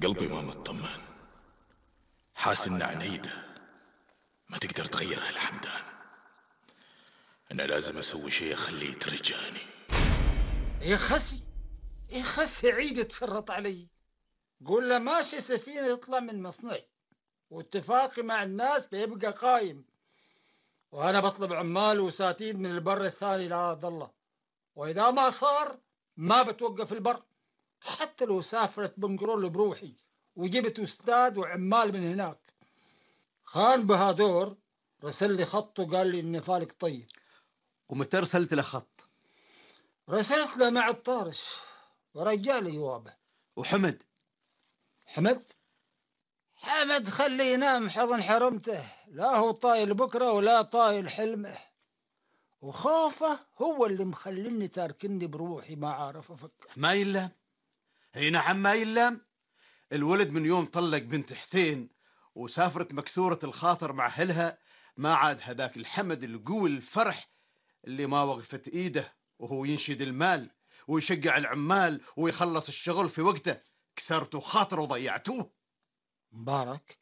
قلبي ما مطمن، حاس ان عنيدة ما تقدر تغيرها الحمدان. انا لازم اسوي شيء اخليه يترجاني. يا خسي، يا خسي، عيد تفرط علي. قول له ماشي سفينة يطلع من مصنعي، واتفاقي مع الناس بيبقى قايم، وأنا بطلب عمال وساتين من البر الثاني لأرض الله، وإذا ما صار ما بتوقف البر، حتى لو سافرت بنقرول بروحي وجبت أستاذ وعمال من هناك. خان بهادور رسل لي خط وقال لي إن فالك طيب. ومتى رسلت له خط؟ رسلت له مع الطارش ورجالي جوابه. وحمد؟ حمد خليه ينام حضن حرمته، لا هو طايل بكرة ولا طايل حلمه، وخوفه هو اللي مخليني تاركني بروحي ما عارف أفكر. ما يلام. اي نعم ما يلام. الولد من يوم طلق بنت حسين وسافرت مكسورة الخاطر مع أهلها ما عاد هذاك الحمد القوي الفرح اللي ما وقفت إيده وهو ينشد المال ويشجع العمال ويخلص الشغل في وقته. كسرتوا خاطره وضيعتوه. مبارك،